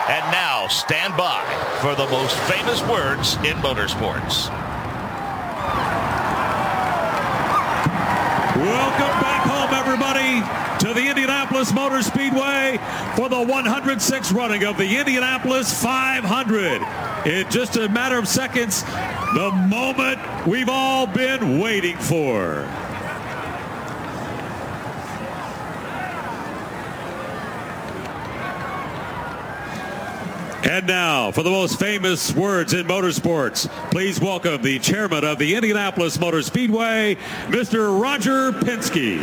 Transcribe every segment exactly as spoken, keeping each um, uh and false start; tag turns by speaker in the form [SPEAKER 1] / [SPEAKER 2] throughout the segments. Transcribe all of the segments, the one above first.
[SPEAKER 1] And now, stand by for the most famous words in motorsports.
[SPEAKER 2] Welcome back home, everybody, to the Indianapolis Motor Speedway for the one hundred sixth running of the Indianapolis five hundred. In just a matter of seconds, the moment we've all been waiting for. And now, for the most famous words in motorsports, please welcome the chairman of the Indianapolis Motor Speedway, Mister Roger Penske.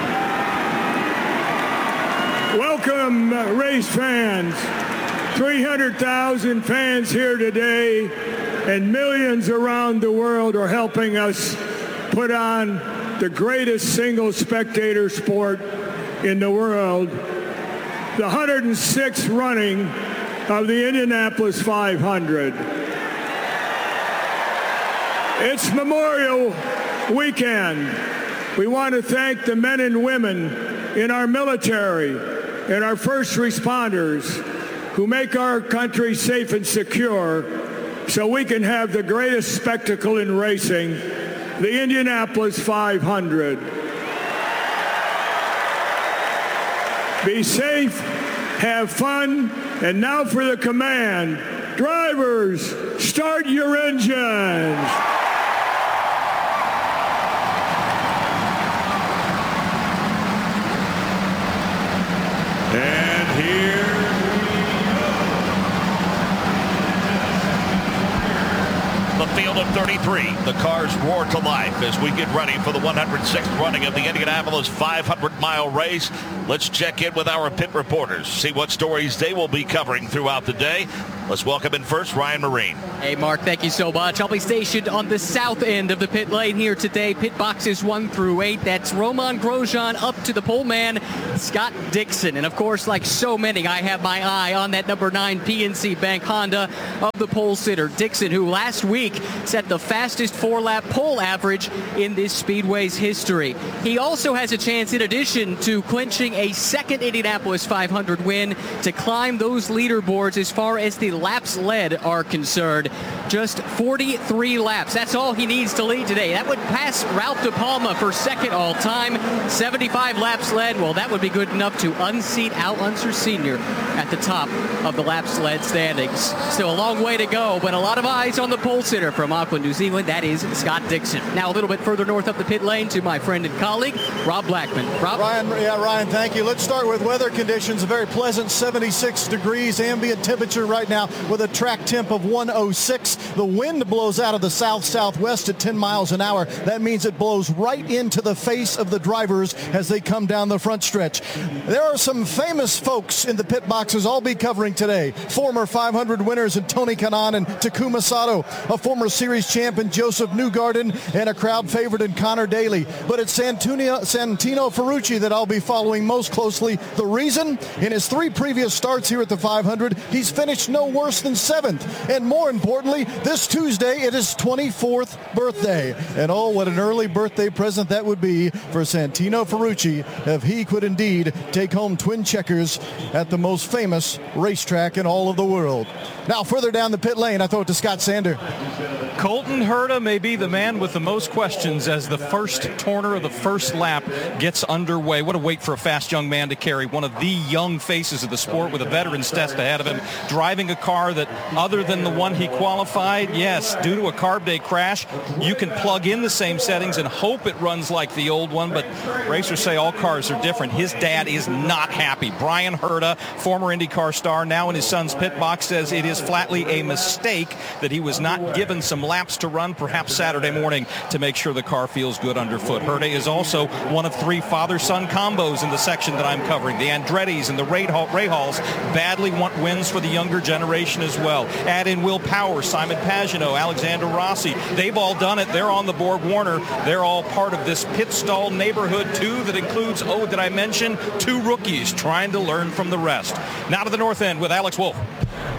[SPEAKER 3] Welcome, uh, race fans. three hundred thousand fans here today, and millions around the world are helping us put on the greatest single spectator sport in the world, the one hundred sixth running of the Indianapolis five hundred. It's Memorial Weekend. We want to thank the men and women in our military and our first responders who make our country safe and secure so we can have the greatest spectacle in racing, the Indianapolis five hundred. Be safe, have fun, and now for the command. Drivers, start your engines.
[SPEAKER 2] And here
[SPEAKER 1] the field of thirty-three. The cars roar to life as we get ready for the one hundred sixth running of the Indianapolis five hundred mile race. Let's check in with our pit reporters, see what stories they will be covering throughout the day. Let's welcome in first Ryan Marine.
[SPEAKER 4] Hey, Mark, thank you so much. I'll be stationed on the south end of the pit lane here today. Pit boxes one through eight. That's Romain Grosjean up to the pole man, Scott Dixon. And, of course, like so many, I have my eye on that number nine P N C Bank Honda of the pole sitter, Dixon, who last week set the fastest four-lap pole average in this Speedway's history. He also has a chance, in addition to clinching a second Indianapolis five hundred win, to climb those leaderboards as far as the laps led are concerned. Just forty-three laps. That's all he needs to lead today. That would pass Ralph De Palma for second all time. seventy-five laps led. Well, that would be good enough to unseat Al Unser Senior at the top of the laps led standings. Still a long way to go, but a lot of eyes on the pole sitter from Auckland, New Zealand. That is Scott Dixon. Now a little bit further north up the pit lane to my friend and colleague, Rob Blackman. Rob?
[SPEAKER 5] Ryan, yeah, Ryan, thank you. Let's start with weather conditions. A very pleasant seventy-six degrees ambient temperature right now with a track temp of one oh six. The wind blows out of the south-southwest at ten miles an hour. That means it blows right into the face of the drivers as they come down the front stretch. There are some famous folks in the pit boxes I'll be covering today. Former five hundred winners in Tony Kanaan and Takuma Sato, a former series champ in Joseph Newgarden, and a crowd favorite in Connor Daly. But it's Santino, Santino Ferrucci that I'll be following most closely. The reason? In his three previous starts here at the five hundred, he's finished no worse than seventh. And more importantly, this Tuesday, it is twenty-fourth birthday. And oh, what an early birthday present that would be for Santino Ferrucci if he could indeed take home twin checkers at the most famous racetrack in all of the world. Now, further down the pit lane, I throw it to Scott Sander.
[SPEAKER 6] Colton Herta may be the man with the most questions as the first corner of the first lap gets underway. What a weight for a fast young man to carry. One of the young faces of the sport with a veteran's test ahead of him. Driving a car that, other than the one he qualified, yes, due to a carb day crash, you can plug in the same settings and hope it runs like the old one, but racers say all cars are different. His dad is not happy. Brian Herta, former IndyCar star, now in his son's pit box, says it is flatly a mistake that he was not given some laps to run, perhaps Saturday morning, to make sure the car feels good underfoot. Herta is also one of three father-son combos in the section that I'm covering. The Andrettis and the Rahals badly want wins for the younger generation as well. Add in Will Power, Simon Pagenaud, Alexander Rossi. They've all done it. They're on the Borg Warner. They're all part of this pit stall neighborhood, too, that includes, oh, did I mention, two rookies trying to learn from the rest. Now to the north end with Alex Wolf.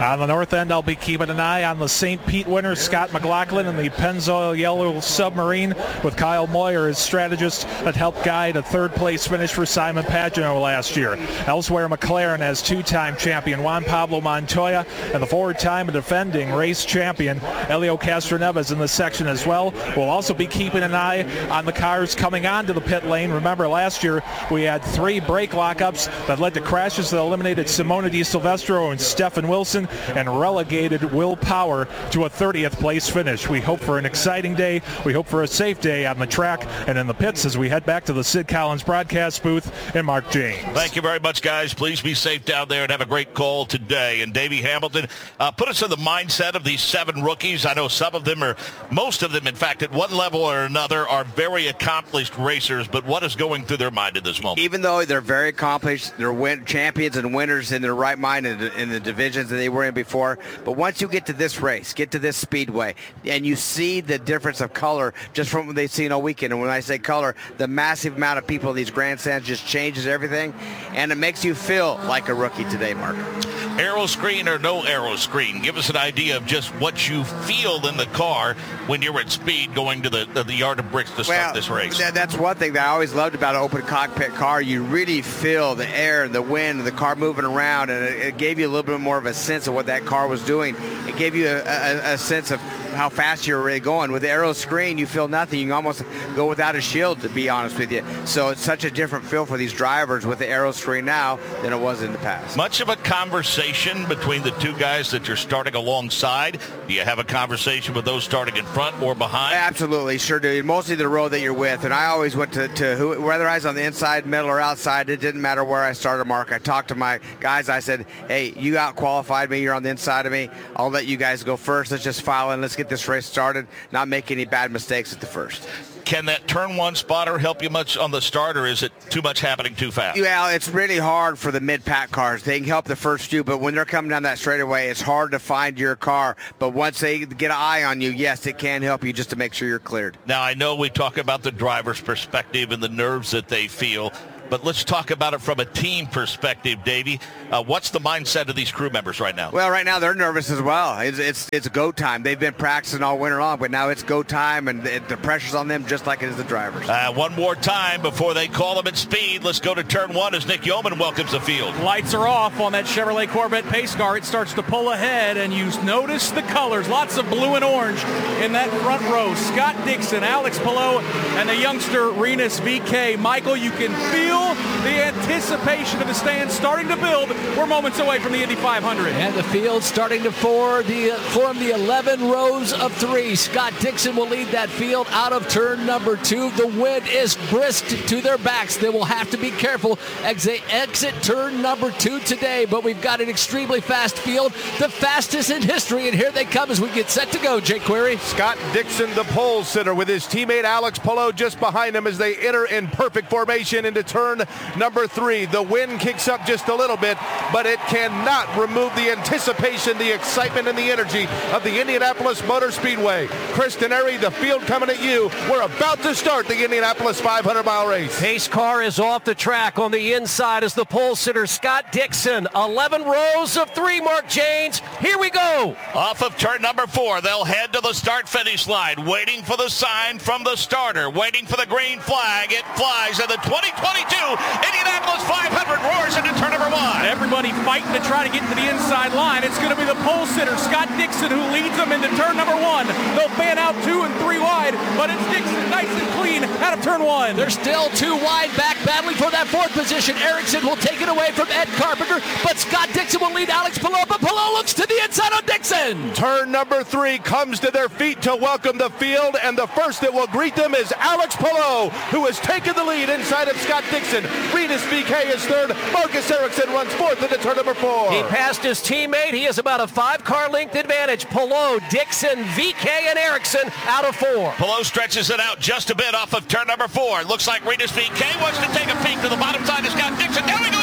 [SPEAKER 7] On the north end, I'll be keeping an eye on the Saint Pete winner, Scott McLaughlin, and the Pennzoil Yellow Submarine, with Kyle Moyer as strategist that helped guide a third-place finish for Simon Pagenaud last year. Elsewhere, McLaren has two-time champion Juan Pablo Montoya and the four-time defending race champion Helio Castroneves in the section as well. We'll also be keeping an eye on the cars coming onto the pit lane. Remember, last year we had three brake lockups that led to crashes that eliminated Simona Di Silvestro and Stefan Wilson and relegated Will Power to a thirtieth place finish. We hope for an exciting day. We hope for a safe day on the track and in the pits as we head back to the Sid Collins broadcast booth and Mark James.
[SPEAKER 1] Thank you very much, guys. Please be safe down there and have a great call today. And Davey Hamilton, uh, put us in the mindset of these seven rookies. I know some of them are, most of them, in fact, at one level or another, are very accomplished racers. But what is going through their mind at this moment?
[SPEAKER 8] Even though they're very accomplished, they're win- champions and winners in their right mind in the, in the divisions that they were in before. But once you get to this race, get to this speedway, and you see the difference of color just from what they've seen all weekend. And when I say color, the massive amount of people in these grandstands just changes everything, and it makes you feel like a rookie today, Mark.
[SPEAKER 1] Aero screen or no aero screen? Give us an idea of just what you feel in the car when you're at speed going to the, the, the yard of bricks to start
[SPEAKER 8] well,
[SPEAKER 1] this race.
[SPEAKER 8] That, that's one thing that I always loved about an open cockpit car. You really feel the air and the wind and the car moving around, and it, it gave you a little bit more of a sense of what that car was doing. It gave you a, a, a sense of how fast you're really going. With the aero screen, you feel nothing. You can almost go without a shield, to be honest with you. So it's such a different feel for these drivers with the aero screen now than it was in the past.
[SPEAKER 1] Much of a conversation between the two guys that you're starting alongside? Do you have a conversation with those starting in front or behind?
[SPEAKER 8] Absolutely, sure do. Mostly the road that you're with. And I always went to, to who, whether I was on the inside, middle, or outside, it didn't matter where I started, Mark. I talked to my guys. I said, hey, you out-qualified me. You're on the inside of me. I'll let you guys go first. Let's just file in. Let's get this race started, not make any bad mistakes at the first.
[SPEAKER 1] Can that turn one spotter help you much on the start, or is it too much happening too fast?
[SPEAKER 8] Yeah, it's really hard for the mid-pack cars. They can help the first few, but when they're coming down that straightaway, it's hard to find your car. But once they get an eye on you, yes, it can help you just to make sure you're cleared.
[SPEAKER 1] Now, I know we talk about the driver's perspective and the nerves that they feel, but let's talk about it from a team perspective, Davey. Uh, what's the mindset of these crew members right now?
[SPEAKER 8] Well, right now they're nervous as well. It's it's, it's go time. They've been practicing all winter long, but now it's go time, and the, the pressure's on them just like it is the drivers.
[SPEAKER 1] Uh, one more time before they call them at speed. Let's go to turn one as Nick Yeoman welcomes the field.
[SPEAKER 6] Lights are off on that Chevrolet Corvette pace car. It starts to pull ahead, and you notice the colors. Lots of blue and orange in that front row. Scott Dixon, Alex Palou, and the youngster Rinus V K. Michael, you can feel the anticipation of the stand starting to build. We're moments away from the Indy five hundred.
[SPEAKER 9] And the field starting to form the, form the eleven rows of three. Scott Dixon will lead that field out of turn number two. The wind is brisk to their backs. They will have to be careful as they exit turn number two today. But we've got an extremely fast field, the fastest in history. And here they come as we get set to go, Jake Query.
[SPEAKER 10] Scott Dixon, the pole sitter, with his teammate Alex Palou just behind him as they enter in perfect formation into turn number three. The wind kicks up just a little bit, but it cannot remove the anticipation, the excitement, and the energy of the Indianapolis Motor Speedway. Chris Denari, the field coming at you. We're about to start the Indianapolis five hundred mile race.
[SPEAKER 11] Pace car is off the track on the inside as the pole sitter Scott Dixon. eleven rows of three, Mark Janes. Here we go.
[SPEAKER 1] Off of turn number four, they'll head to the start-finish line, waiting for the sign from the starter, waiting for the green flag. It flies, and the twenty twenty-two Indianapolis five hundred roars into turn number one.
[SPEAKER 6] Everybody fighting to try to get to the inside line. It's going to be the pole sitter, Scott Dixon, who leads them into turn number one. They'll fan out two and three wide, but it's Dixon nice and clean out of turn one.
[SPEAKER 9] They're still two wide back, battling for that fourth position. Erickson will take it away from Ed Carpenter, but Scott Dixon will lead Alex Palou, but Palou looks to the inside on Dixon.
[SPEAKER 10] Turn number three comes to their feet to welcome the field, and the first that will greet them is Alex Palou, who has taken the lead inside of Scott Dixon. Rinus V K is third. Marcus Erickson runs fourth into turn number four.
[SPEAKER 11] He passed his teammate. He has about a five-car length advantage. Palou, Dixon, V K, and Erickson out of four.
[SPEAKER 1] Palou stretches it out just a bit off of turn number four. Looks like Rinus V K wants to take a peek to the bottom side of Scott Dixon. Down he goes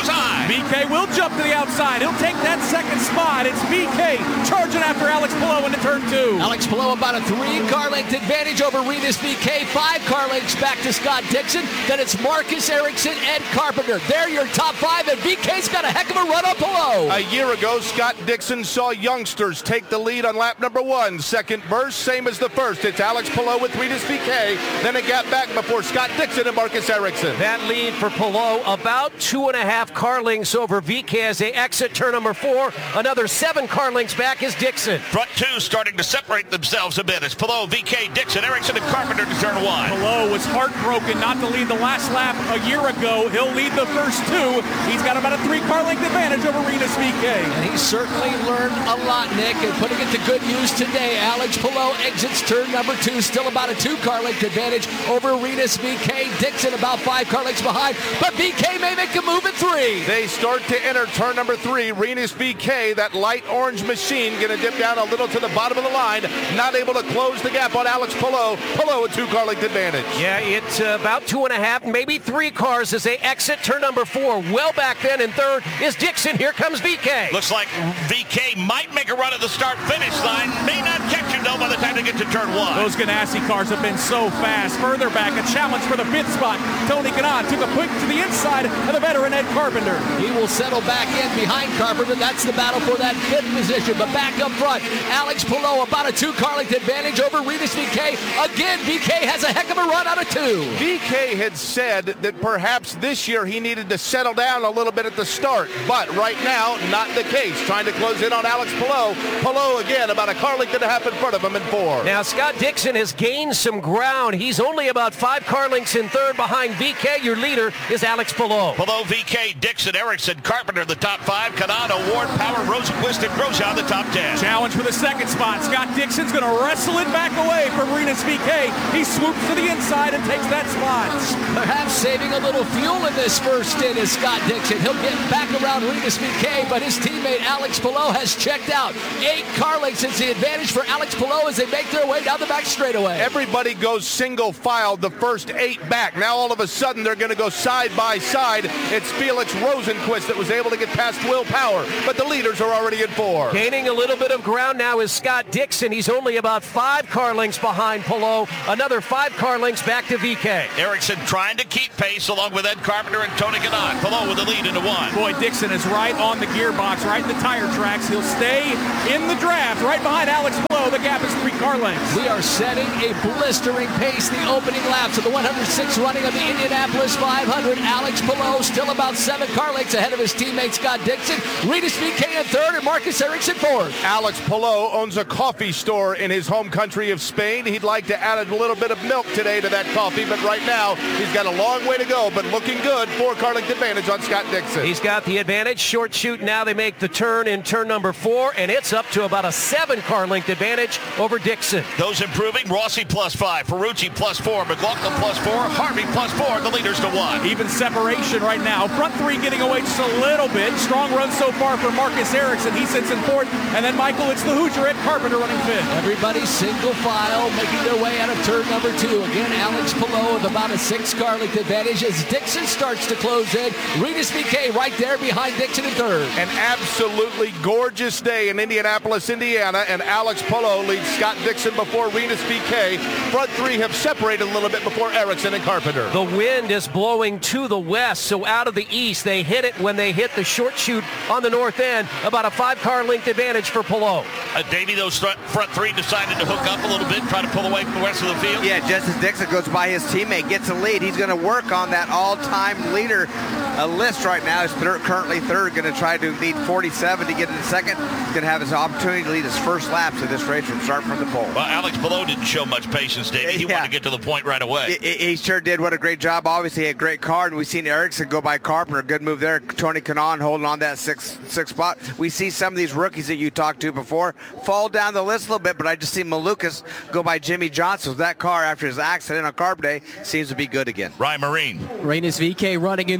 [SPEAKER 1] outside.
[SPEAKER 6] V K will jump to the outside. He'll take that second spot. It's V K charging after Alex Palou into turn two.
[SPEAKER 9] Alex Palou about a three-car length advantage over Rinus V K. Five car lengths back to Scott Dixon. Then it's Marcus Ericsson, Ed Carpenter. They're your top five, and V K's got a heck of a run on Palou.
[SPEAKER 10] A year ago, Scott Dixon saw youngsters take the lead on lap number one. Second burst, same as the first. It's Alex Palou with Rinus V K. Then it got back before Scott Dixon and Marcus Ericsson.
[SPEAKER 11] That lead for Palou, about two and a half car lengths over V K as they exit turn number four. Another seven car lengths back is Dixon.
[SPEAKER 1] Front two starting to separate themselves a bit. It's Palou, V K, Dixon, Ericsson, and Carpenter to turn one.
[SPEAKER 6] Palou was heartbroken not to lead the last lap a year ago. He'll lead the first two. He's got about a three-car length advantage over Rinus V K.
[SPEAKER 9] And he's certainly learned a lot, Nick, and putting it to good use today. Alex Palou exits turn number two, still about a two-car length advantage over Rinus V K. Dixon about five car lengths behind, but V K may make a move at three.
[SPEAKER 10] They start to enter turn number three. Rinus V K, that light orange machine, going to dip down a little to the bottom of the line, not able to close the gap on Alex Palou. Palou a two-car length advantage.
[SPEAKER 11] Yeah, it's uh, about two and a half, maybe three cars as they exit turn number four. Well back then in third is Dixon. Here comes V K.
[SPEAKER 1] Looks like V K might make a run at the start-finish line. May not catch him, though, by the time they get to turn one.
[SPEAKER 6] Those Ganassi cars have been so fast. Further back, a challenge for the fifth spot. Tony Kanaan took a quick to the inside of the veteran Ed Carpenter.
[SPEAKER 9] He will settle back in behind Carpenter. That's the battle for that fifth position. But back up front, Alex Palou about a two-car length advantage over Rinus V K. Again, V K has a heck of a run out of two.
[SPEAKER 10] V K had said that perhaps this year he needed to settle down a little bit at the start, but right now, not the case. Trying to close in on Alex Palou. Palou again about a car length and a half in front of him in four.
[SPEAKER 11] Now Scott Dixon has gained some ground. He's only about five car lengths in third behind V K. Your leader is Alex Palou.
[SPEAKER 1] Palou, V K, Dixon, Ericsson, Carpenter the top five. Kanaan, Ward, Power, Rosenquist, and Grosjean the top ten.
[SPEAKER 6] Challenge for the second spot. Scott Dixon's going to wrestle it back away from Rinus V K. He swoops to the inside and takes that spot.
[SPEAKER 9] Perhaps saving a little fuel in this first stint is Scott Dixon. He'll get back around Rinus V K, but his teammate Alex Palou has checked out. Eight car lengths is the advantage for Alex Palou as they make their way down the back straightaway.
[SPEAKER 10] Everybody goes single file the first eight back. Now all of a sudden they're going to go side by side. It's Felix Rosenquist that was able to get past Will Power, but the leaders are already in four.
[SPEAKER 11] Gaining a little bit of ground now is Scott Dixon. He's only about five car lengths behind Palou. Another five car lengths back to V K.
[SPEAKER 1] Ericsson trying to keep pace along with Ed Carpenter and Tony Kanaan. Palou with the lead into one.
[SPEAKER 6] Boy, Dixon is right on the gearbox, right in the tire tracks. He'll stay in the draft right behind Alex Palou. The gap is three car lengths.
[SPEAKER 9] We are setting a blistering pace the opening laps of the one hundred sixth running of the Indianapolis five hundred. Alex Palou still about seven car lengths ahead of his teammate Scott Dixon. Rinus V K in third and Marcus Ericsson fourth.
[SPEAKER 10] Alex Palou owns a coffee store in his home country of Spain. He'd like to add a little bit of milk today to that coffee, but right now he's got a long way to go, but looking good. Four car length advantage on Scott Dixon.
[SPEAKER 11] He's got the advantage. Short shoot now. They make the turn in turn number four, and it's up to about a seven car length advantage over Dixon.
[SPEAKER 1] Those improving, Rossi plus five, Ferrucci plus four, McLaughlin plus four, Harvey plus four, the leaders to one.
[SPEAKER 6] Even separation right now. Front three getting away just a little bit. Strong run so far for Marcus Ericsson. He sits in fourth. And then Michael, it's the Hoosier Ed Carpenter running fifth.
[SPEAKER 9] Everybody single file making their way out of turn number two. Again, Alex Palou with about a six car length advantage as Dixon starts to close in. Rinus V K right there behind Dixon in third.
[SPEAKER 10] An absolutely gorgeous day in Indianapolis, Indiana, and Alex Palou leads Scott Dixon before Rinus V K. Front three have separated a little bit before Ericsson and Carpenter.
[SPEAKER 11] The wind is blowing to the west, so out of the east. They hit it when they hit the short chute on the north end. About a five car length advantage for Palou.
[SPEAKER 1] Uh, Davey, those front, front three decided to hook up a little bit, try to pull away from the rest of the field.
[SPEAKER 8] Yeah, just as Dixon goes by his teammate, gets a lead. He's going to work on that all-time leader uh, list right now. He's third, currently third, going to try to need forty-seven to get into second. He's going to have his opportunity to lead his first laps of this race from start from the pole.
[SPEAKER 1] Well, Alex Palou didn't show much patience, Davey. He yeah. wanted to get to the point right away.
[SPEAKER 8] He, he sure did. What a great job. Obviously, he had a great car, and we've seen Ericsson go by Carpenter. Good move there. Tony Kanaan holding on that sixth, sixth spot. We see some of these rookies that you talked to before fall down the list a little bit, but I just see Malukas go by Jimmy Johnson. That car, after his accident on Carb Day, seems to be good again.
[SPEAKER 1] Ryan Marine.
[SPEAKER 4] Rinus V K running in third. You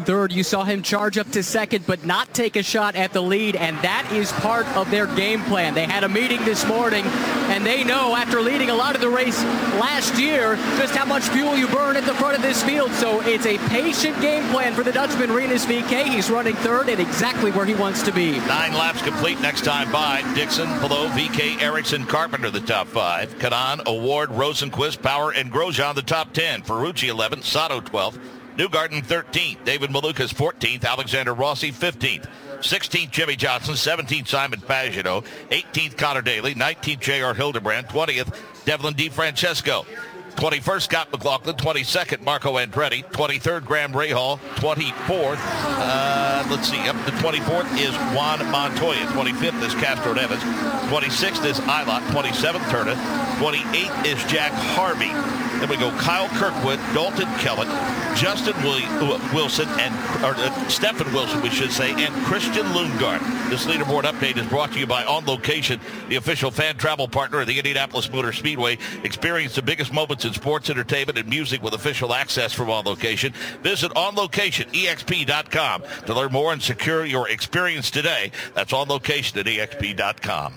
[SPEAKER 4] saw him charge up to second but not take a shot at the lead, and that is part of their game plan. They had a meeting this morning, and they know after leading a lot of the race last year just how much fuel you burn at the front of this field. So it's a patient game plan for the Dutchman, Rinus V K. He's running third and exactly where he wants to be.
[SPEAKER 1] Nine laps complete next time by. Dixon, Palou, V K, Ericsson, Carpenter the top five. Kanaan, Award, Rosenquist, Power, and Grosjean the top ten. Ferrucci eleventh, Sato twelfth, Newgarden thirteenth, David Malukas fourteenth, Alexander Rossi fifteenth. sixteenth, Jimmy Johnson. seventeenth, Simon Pagenaud. eighteenth, Connor Daly. nineteenth, J R Hildebrand. twentieth, Devlin DeFrancesco. twenty-first, Scott McLaughlin. twenty-second, Marco Andretti. twenty-third, Graham Rahal. twenty-fourth, uh, let's see, up to twenty-fourth is Juan Montoya. twenty-fifth is Castro Neves. twenty-sixth is Ilott. twenty-seventh, Turner. twenty-eighth is Jack Harvey. Then we go Kyle Kirkwood, Dalton Kellett, Justin Wilson, and or uh, Stephen Wilson, we should say, and Christian Lundgaard. This leaderboard update is brought to you by On Location, the official fan travel partner of the Indianapolis Motor Speedway. Experience the biggest moments in sports, entertainment, and music with official access from On Location. Visit On Location E X P dot com to learn more and secure your experience today. That's On Location at E X P dot com.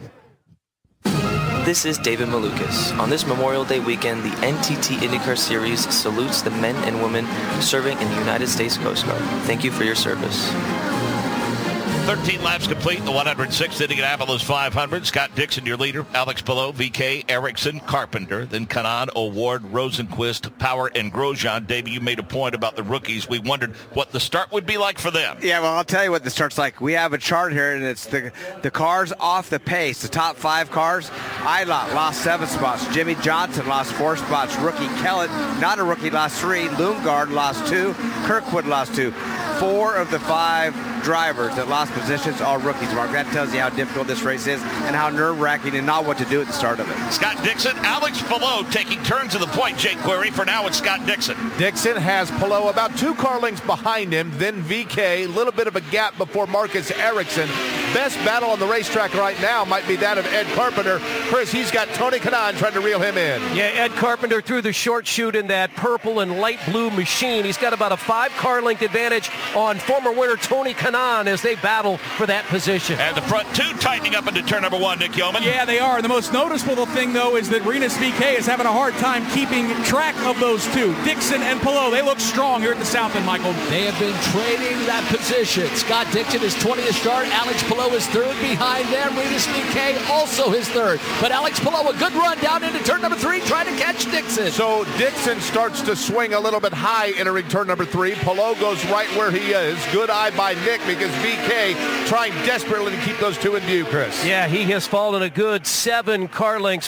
[SPEAKER 12] This is David Malukas. On this Memorial Day weekend, the N T T IndyCar Series salutes the men and women serving in the United States Coast Guard. Thank you for your service.
[SPEAKER 1] thirteen laps complete, the one hundred sixth Indianapolis five hundred. Scott Dixon, your leader. Alex Palou, V K, Ericsson, Carpenter. Then Kanaan, Award, Rosenquist, Power, and Grosjean. Davey, you made a point about the rookies. We wondered what the start would be like for them.
[SPEAKER 8] Yeah, well, I'll tell you what the start's like. We have a chart here, and it's the the cars off the pace. The top five cars. Ilott lost seven spots. Jimmy Johnson lost four spots. Rookie Kellett, not a rookie, lost three. Lundgaard lost two. Kirkwood lost two. Four of the five drivers that lost positions are rookies, Mark. That tells you how difficult this race is and how nerve-wracking and not what to do at the start of it.
[SPEAKER 1] Scott Dixon, Alex Palou taking turns to the point, Jake Query. For now, it's Scott Dixon.
[SPEAKER 10] Dixon has Palou about two car lengths behind him, then V K, a little bit of a gap before Marcus Ericsson. Best battle on the racetrack right now might be that of Ed Carpenter. Chris, he's got Tony Kanaan trying to reel him in.
[SPEAKER 11] Yeah, Ed Carpenter through the short chute in that purple and light blue machine. He's got about a five car length advantage on former winner Tony Kanaan as they battle for that position.
[SPEAKER 1] And the front two tightening up into turn number one, Nick Yeoman.
[SPEAKER 13] Yeah, they are. The most noticeable thing, though, is that Rinus V K is having a hard time keeping track of those two. Dixon and Palou, they look strong here at the south end, Michael.
[SPEAKER 9] They have been trading that position. Scott Dixon is twentieth start. Alex Palou is third behind them. Rinus V K also his third. But Alex Palou, a good run down into turn number three, trying to catch Dixon.
[SPEAKER 10] So Dixon starts to swing a little bit high entering turn number three. Palou goes right where he is. Good eye by Nick because V K trying desperately to keep those two in view, Chris.
[SPEAKER 11] Yeah, he has fallen a good seven car lengths